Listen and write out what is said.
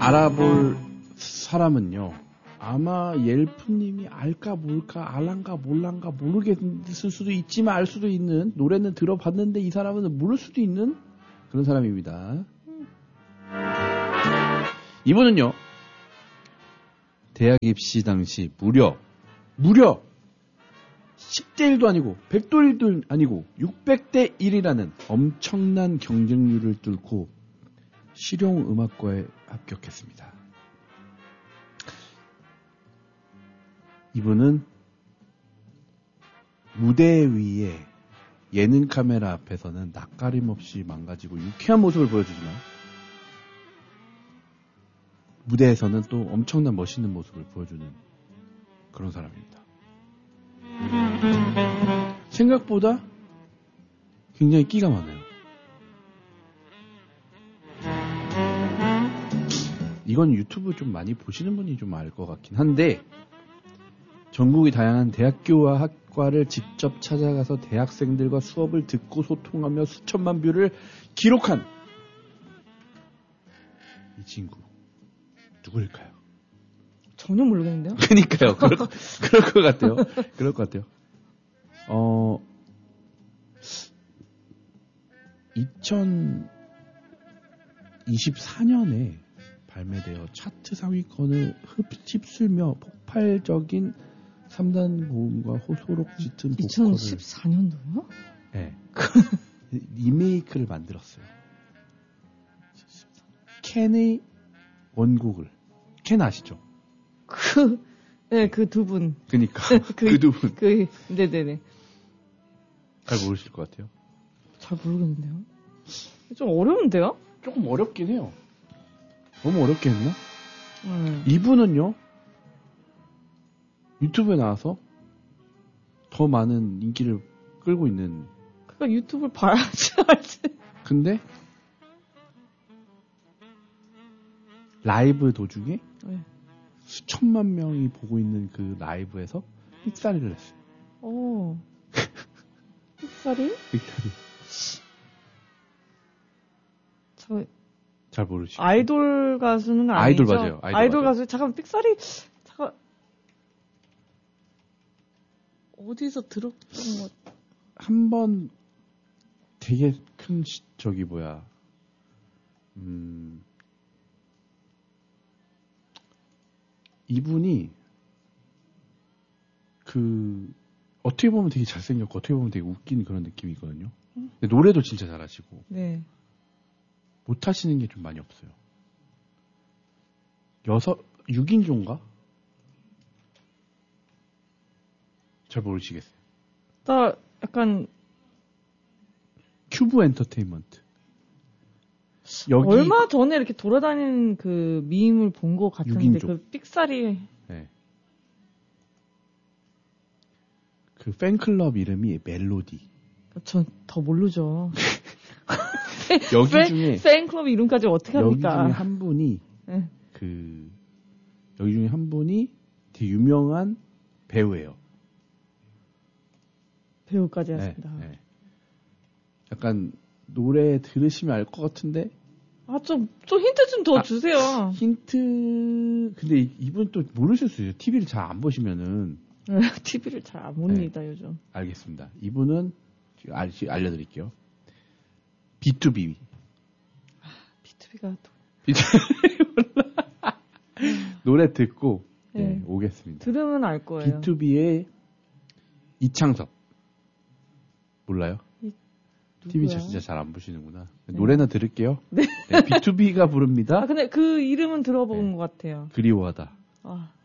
알아볼 사람은요. 아마 옐프님이 알까 뭘까 알란가 몰란가 모르겠을 수도 있지만 알 수도 있는 노래는 들어봤는데 이 사람은 모를 수도 있는 그런 사람입니다. 이분은요. 대학 입시 당시 무려 10대 1도 아니고 100도 1도 아니고 600대 1이라는 엄청난 경쟁률을 뚫고 실용음악과에 합격했습니다. 이분은 무대 위에 예능 카메라 앞에서는 낯가림 없이 망가지고 유쾌한 모습을 보여주지만 무대에서는 또 엄청난 멋있는 모습을 보여주는 그런 사람입니다. 생각보다 굉장히 끼가 많아요. 이건 유튜브 좀 많이 보시는 분이 좀 알 것 같긴 한데 전국의 다양한 대학교와 학과를 직접 찾아가서 대학생들과 수업을 듣고 소통하며 수천만 뷰를 기록한 이 친구 누구일까요? 전혀 모르겠는데요? 그러니까요. 그럴 것 같아요. 그럴 것 같아요. 2024년에 발매되어 차트 상위권을 휩쓸며 폭발적인 3단 고음과 호소록 짙은 보컬을 2014년도요? 네. 리메이크를 만들었어요. 켄의 원곡을 켄 아시죠? 네, 그 두 분. 그니까 그 두 분. 네네네. 잘 모르실 것 같아요. 잘 모르겠는데요. 좀 어려운데요? 조금 어렵긴 해요. 너무 어렵게 했나? 이분은요. 유튜브에 나와서 더 많은 인기를 끌고 있는. 그러니까 유튜브를 봐야지 알지. 근데 라이브 도중에 네. 수천만 명이 보고 있는 그 라이브에서 삑사리를 했어요. 오. 삑사리? 삑사리. 잘 모르시죠? 아이돌 가수는 아니죠? 아이돌 맞아요. 아이돌 가수. 잠깐 삑사리. 잠깐. 어디서 들었던 것? 한 번 되게 큰 이분이 어떻게 보면 되게 잘생겼고 어떻게 보면 되게 웃긴 그런 느낌이 있거든요. 근데 노래도 진짜 잘하시고. 네. 못하시는 게 좀 많이 없어요. 6인조인가? 잘 모르시겠어요. 나 약간 큐브 엔터테인먼트. 얼마 전에 이렇게 돌아다니는 그 밈을 본 것 같은데 6인조. 그 삑사리. 네. 그 팬클럽 이름이 멜로디. 전 더 모르죠. 여기 중에 팬클럽 이름까지 어떻게 합니까? 여기 중에 한 분이 네. 여기 중에 한 분이 되게 유명한 배우예요. 배우까지 했습니다. 네, 네. 약간 노래 들으시면 알 것 같은데. 좀 힌트 좀 더 주세요. 힌트. 근데 이분 또 모르실 수 있어요. TV를 잘 안 보시면은. TV를 잘 안 봅니다, 네. 요즘. 알겠습니다. 이분은 알려드릴게요. B2B. B2B가 몰라. 노래 듣고 네, 오겠습니다. 들으면 알 거예요. B2B의 이창섭. 몰라요? TV 진짜 잘 안 보시는구나. 네. 노래는 들을게요. 네. 네, B2B가 부릅니다. 근데 그 이름은 들어본 것 같아요. 그리워하다.